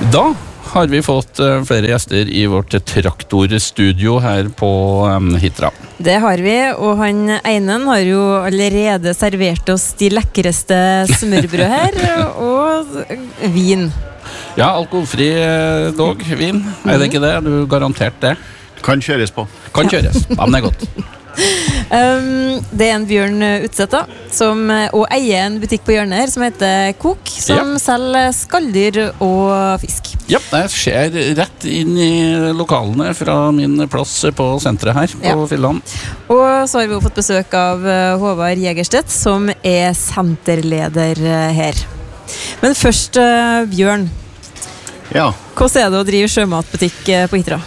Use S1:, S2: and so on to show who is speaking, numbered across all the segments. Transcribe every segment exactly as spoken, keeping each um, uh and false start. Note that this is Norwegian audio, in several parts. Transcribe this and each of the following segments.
S1: Da har vi fått uh, flere gjester i vårt traktorstudio her på um, Hitra.
S2: Det har vi, og han Einen har jo allerede servert oss de lekreste smørbrød her, og vin.
S1: Ja, alkoholfri uh, dog, vin. Mm. Er det ikke det? Du garantert det?
S3: Kan kjøres på.
S1: Kan kjøres, ja, men det er godt.
S2: Um, det er en Bjørn Utseth da, som, og eier en butikk på hjørnet her som heter Kok, som ja. selger skalldyr og fisk.
S1: Ja, jeg ser rett inn i lokalene fra min plass på senteret her på ja. Filland.
S2: Og så har vi jo fått besøk av Håvard Jegerstedt, som er senterleder her. Men først, Bjørn.
S3: Ja.
S2: Hvordan er det å drive sjømatbutikk på Hitra?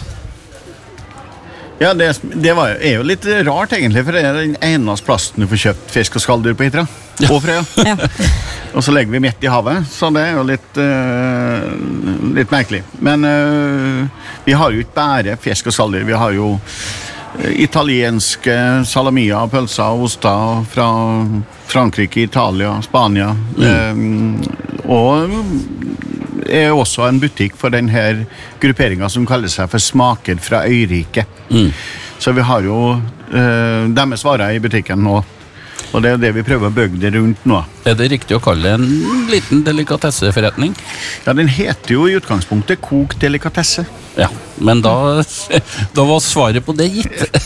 S3: Ja, det, det var, er jo litt rart egentlig, for det er den eneste plassen du får kjøpt fisk og skalldyr på Hitra. Og Frøya. Ja. Og så legger vi midt i havet, så det er jo litt, uh, litt merkelig. Men uh, vi har jo ikke bare fisk og skalldyr, vi har jo italienske salamier, pølser og oster fra Frankrike, Italia, Spania. Mm. Uh, og er også en butikk for denne grupperingen som kaller seg for Smaker fra Øyrike. Mm. Så vi har jo uh, deres varer i butikken nå, og det er det vi prøver å bygge det rundt nå.
S1: Er det riktig å kalle det en liten delikatesseforretning?
S3: Ja, den heter jo i utgangspunktet Kok Delikatesse.
S1: Ja, men da, da var svaret på det gitt.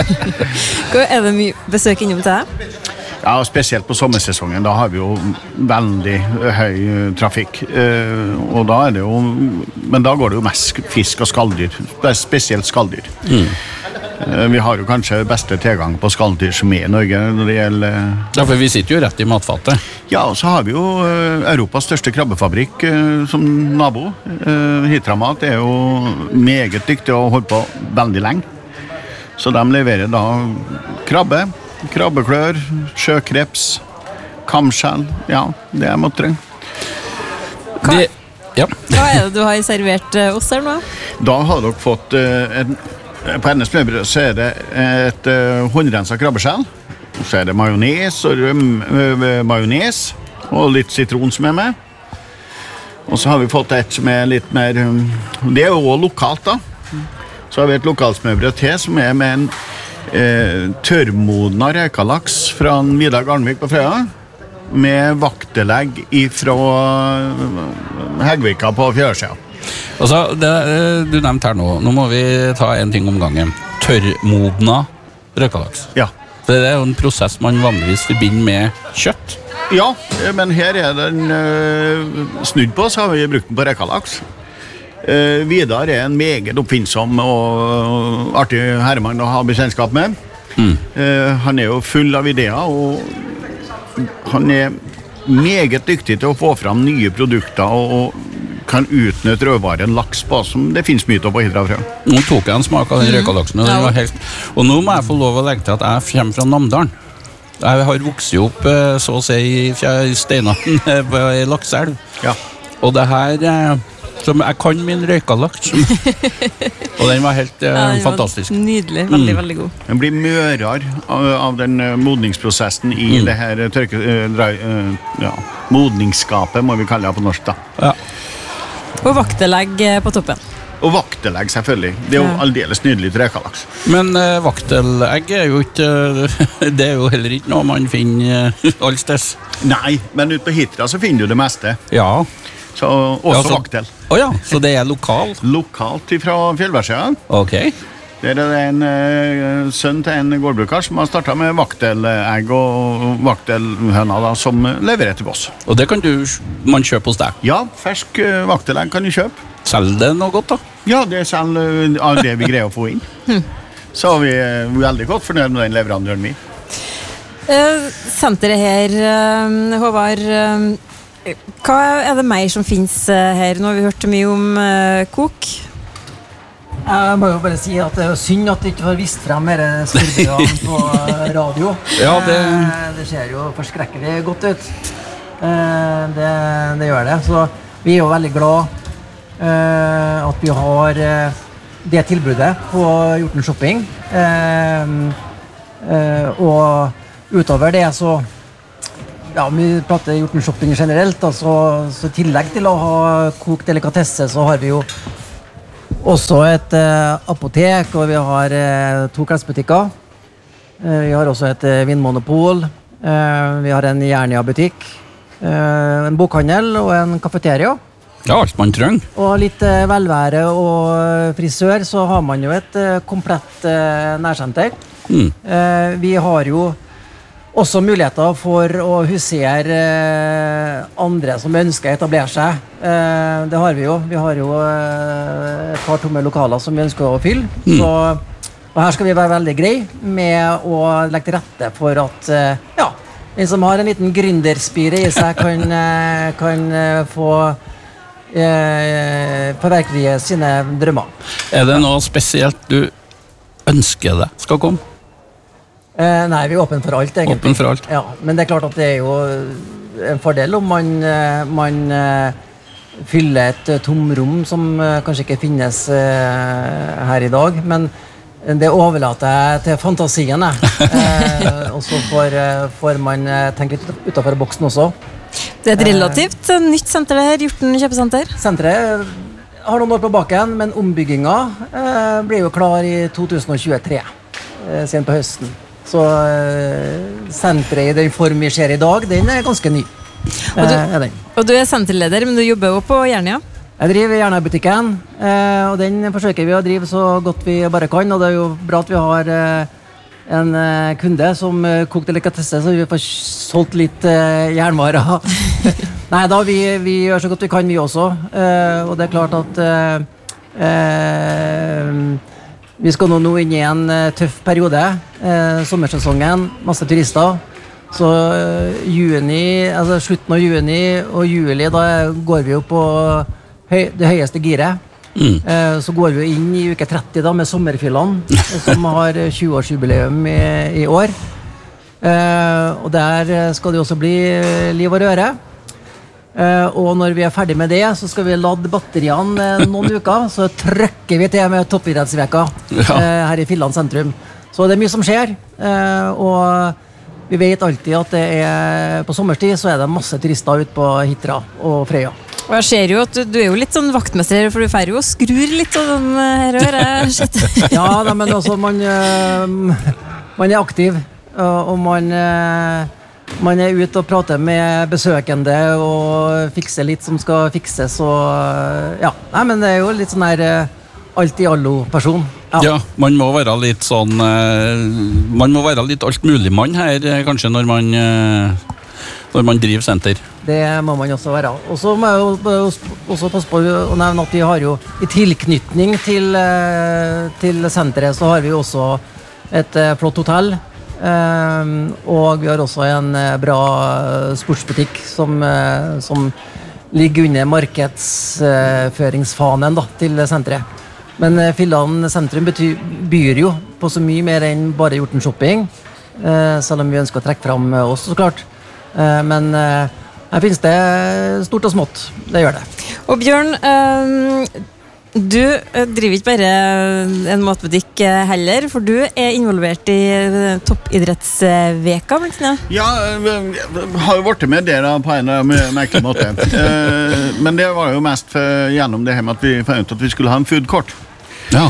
S2: Er det mye besøk innom til deg?
S3: Ja, spesielt på sommersesongen, da har vi jo veldig høy trafikk, uh, og da er det jo, men da går det jo mest fisk og skalldyr, spesielt skalldyr. Mm. Uh, vi har jo kanskje beste tilgang på skalldyr som er i Norge når det gjelder...
S1: Ja, for vi sitter jo rett i matfatet.
S3: Ja, og så har vi jo uh, Europas største krabbefabrikk uh, som nabo. Uh, Hitramat er jo meget dyktig og holdt på veldig lenge. Så de leverer da krabbe, krabbeklør, sjøkreps, kamskjell, ja, det er måtte det.
S2: Hva, ja. Hva er det du har servert oss her nå?
S3: Da har dere fått, uh, en, på hennes smørbrød så er det et uh, håndrenset krabbeskjell, så er det majones og røm, uh, majones, og litt sitron som er med. Og så har vi fått et som er litt mer, um, det er jo også lokalt da. Så har vi et lokalsmørbrød til som er med en Eh, tørrmodna røykalaks fra Vidar Garnvik på Frøya med vaktelegg fra Hegvika på Fjørsida.
S1: Altså, det du nevnte her nå, nå må vi ta en ting om gangen. Tørrmodna røykalaks.
S3: Ja.
S1: Det er jo en prosess man vanligvis forbinder med kjøtt.
S3: Ja, men her er den uh, snudd på, så har vi brukt den på røykalaks. Uh, Vidar er en meget oppfinnsom og artig herremann å ha bekjennskap med. Mm. Uh, han er jo full av ideer, og han er meget dyktig til å få fram nye produkter og, og kan utnytte rødvaren laks på, som det finnes mye av på Hidrafrø.
S1: Nå tok jeg en smak av den røykalaksen, og, den var helt... og nå må jeg få lov å legge til at jeg kommer fra Namdalen. Jeg har vokset opp så å si i steinene på Lakselv. Ja. Og det her... Som jeg kan min røykalaks. Og den var helt uh, ja, den fantastisk.
S2: Var nydelig, veldig, mm. veldig god.
S3: Den blir mørere av, av den uh, modningsprosessen i mm. det her tørke, uh, dry, uh, ja, modningsskapet, må vi kalle det på norsk da. Ja.
S2: Og vaktelegg på toppen.
S3: Og vaktelegg selvfølgelig. Det er jo ja. aldeles nydelig til røykalaks.
S1: Men uh, vaktelegg er jo ikke, uh, det er jo heller ikke noe man finner uh, allsteds.
S3: Nei, men ut på Hitra så finner du det meste.
S1: Ja.
S3: Så også ja, så, vaktel.
S1: Å ja, så det er lokal?
S3: Lokalt fra Fjellbergsjøen.
S1: Ok.
S3: Det er en uh, sønn til en gårdbrukar som har startet med vaktelegg og vaktelhøna da, som leverer til oss. Og det kan du, man kjøpe hos deg? Ja, fersk uh, vaktelegg kan du kjøpe. Selger det noe godt da? Ja, det selger uh, av det vi greier å få inn. Så vi er uh, veldig godt fornøyd med den leverandøren vi.
S2: Uh, senteret her, uh, Håvard... Uh, Hva er det mer som finnes her? Nå har vi hørt mye om uh, Kok.
S4: Jeg må jo bare si at det er synd at det ikke var vist frem mer smørbrødene på radio. Ja, det... det ser jo forskrekkelig godt ut. Det, det gjør det. Så vi er jo veldig glad at vi har det tilbudet på Hjorten Shopping. Og utover det så ja, vi prater Hjorten Shopping generelt, da, så, så i tillegg til å ha kokt delikatesse, så har vi jo også et eh, apotek, og vi har eh, to klesbutikker. Eh, vi har også et eh, vinmonopol, eh, vi har en Jernia-butikk, eh, en bokhandel og en kafeteria.
S1: Ja, alt man trenger.
S4: Og litt eh, velvære og frisør, så har man jo et eh, komplett eh, nærsenter. Mm. Eh, vi har jo også muligheter for å husere eh, andre som ønsker å etablere seg. Eh, det har vi jo. Vi har jo eh, et par tomme lokaler som vi ønsker å fylle. Mm. Så, og her skal vi være veldig grei med å legge til rette for at eh, ja, en som har en liten gründerspire i seg kan, eh, kan eh, få eh, forverkelige sine drømmer.
S1: Er det noe spesielt du ønsker deg skal komme?
S4: Eh, nei, vi er åpne for alt, egentlig.
S1: Åpen for alt.
S4: Ja, men det er klart at det er jo en fordel om man, man uh, fyller et tomrom som uh, kanskje ikke finnes uh, her i dag, men det overlater jeg til fantasien, eh, og så får, får man tenke litt utenfor boksen også.
S2: Det er et relativt eh, nytt senter det her, Hjorten kjøpesenter.
S4: Senteret har noen år på baken, men ombygginga eh, blir jo klar i to tusen tjuetre, eh, siden på høsten. Så eh, senteret i den form vi ser i dag, den er ganske ny.
S2: Og du, eh, er og du er senterleder, men du jobber jo på Jernia?
S4: Jeg driver Jernia-butikken, eh, og den forsøker vi å drive så godt vi bare kan, og det er jo bra at vi har eh, en eh, kunde som eh, kokte delikatesse, så vi får solgt litt eh, jernvarer. Nei da, vi, vi gjør så godt vi kan vi også, eh, og det er klart at eh, eh, vi skal nå, nå inn i en eh, tøff periode, eh, sommersesongen, masse turister, så eh, juni, altså slutten av juni og juli, da går vi jo på Høy, det høyeste giret. Mm. Eh, så går vi inn i uke tretti da, med sommerfyllene, som har tjue-årsjubileum i, i år. Eh, og der skal det også bli liv og røre. Eh, og når vi er ferdig med det, så skal vi lade batteriene noen uker, så trykker vi til med toppidrettsveka ja. eh, her i Filland sentrum. Så det er mye som skjer, eh, og vi vet alltid at det er, på sommerstid så er det masse turister ute på Hitra og Frøya.
S2: Og jeg ser jo at du, du er jo litt sånn vaktmester, for du færre jo og skrur litt og sånn her og her.
S4: Ja, nei, men altså, man, man er aktiv, og man, man er ute og prater med besøkende og fikser litt som skal fikses, og ja, nei, men det er jo litt sånn her alt-i-allo-person. Ja.
S1: Ja, man må være litt sånn, man må være litt alt mulig mann her, kanskje, når man, når man driver senter.
S4: Det må man også være. Og så må jeg jo også passe på å nevne at vi har jo i tilknytning til, til senteret så har vi jo også et flott hotell, og vi har også en bra sportsbutikk som, som ligger under markedsføringsfanen da, til senteret. Men Filland sentrum betyr, byr jo på så mye mer enn bare Hjorten Shopping, selv om vi ønsker å trekke frem oss, så klart. Men her finnes det stort og smått, det gjør det.
S2: Og Bjørn, du driver ikke bare en matbutikk heller, for du er involvert i toppidrettsveka, blant annet.
S3: Ja, jeg har jo vært med dere på en merkelig måte. Men det var jo mest for, gjennom det her med at vi fant ut at vi skulle ha en foodkort.
S1: Ja.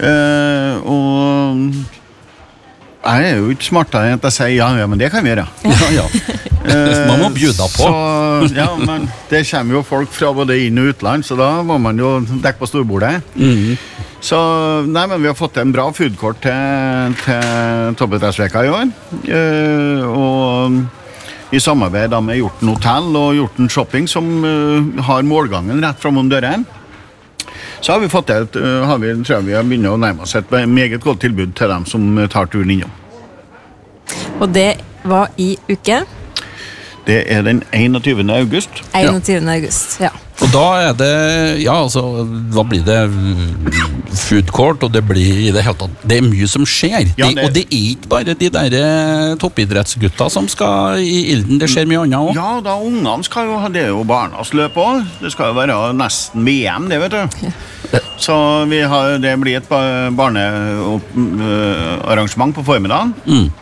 S3: Og jeg er jo ikke smartere enn at jeg sier ja, ja, men det kan vi gjøre.
S1: Ja, ja. Man må bjuda på.
S3: Så, ja, men det kommer jo folk fra både inn- og utland, så da må man jo dekke på storbordet. Mm. Så, nei, men vi har fått en bra foodkort til, til toppidrettsveka i år. Uh, og i samarbeid da med Hjorten Hotell og Hjorten Shopping, som uh, har målgangen rett fram om døren. Så har vi fått et, uh, har vi, tror jeg vi har begynt å nærme oss et meget godt tilbud til dem som tar turen innom.
S2: Og det var i uke?
S3: Det er den enogtyvende august.
S2: enogtyvende august, ja.
S1: Og da er det, ja, altså, da blir det food court, og det blir i det hele tatt, det er mye som skjer. Ja, det, og det er ikke bare de der toppidrettsgutta som skal i ilden, det skjer mye annet også.
S3: Ja, da ungene skal jo ha, det er jo barnas løp også. Det skal jo være nesten V M, det vet du. Ja. Så vi har, det blir et barnearrangement på formiddagen. Mm.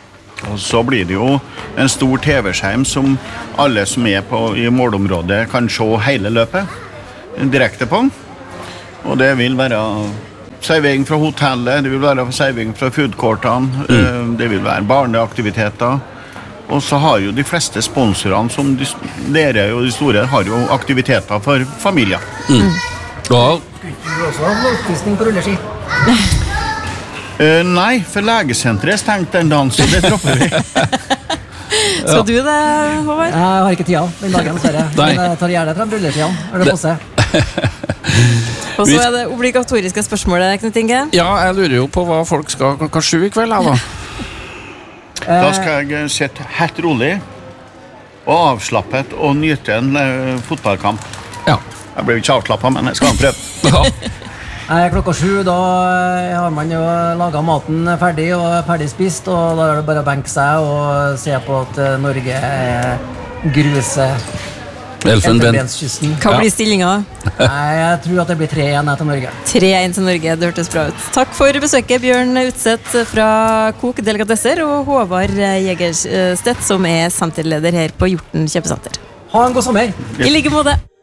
S3: Og så blir det jo en stor T V-skjerm som alle som er på, i målområdet kan se hele løpet direkte på. Og det vil være servering fra hotellet, det vil være servering fra foodcourtene, mm. det vil være barneaktiviteter. Og så har jo de fleste sponsorene, som de, dere og de store, har jo aktiviteter for familier.
S1: Mm. Ja.
S4: Skulle du også ha oppvisning på rulleski?
S3: uh, nei, for legesenteret er stengt den dagen, så det dropper vi.
S2: Så du det, Håvard?
S4: Jeg har ikke tida den dagen, ser jeg. Men jeg tar gjerne frem rulleskiene, når det passer.
S2: Og så er det obligatoriske spørsmålet, Knut Inge.
S1: Ja, jeg lurer jo på hva folk skal klokka sju i kveld, da.
S3: Da skal jeg sitte helt rolig og avslappet og nyte en uh, fotballkamp.
S1: Ja.
S3: Jeg blir ikke avslappet, men jeg skal prøve.
S1: Ja.
S4: Nei, klokka sju, da har man jo laget maten ferdig og ferdig spist, og da er det bare å benke seg og se på at Norge gruser Elfenbenskysten.
S2: Hva blir stillingen?
S4: Nei, jeg tror at det blir tre igjen til Norge.
S2: tre én til Norge, det hørtes bra ut. Takk for besøket, Bjørn Utseth fra Kok Delikatesser og Håvard Jegerstedt, som er senterleder her på Hjorten kjøpesenter.
S4: Ha en god sommer!
S2: I like måte.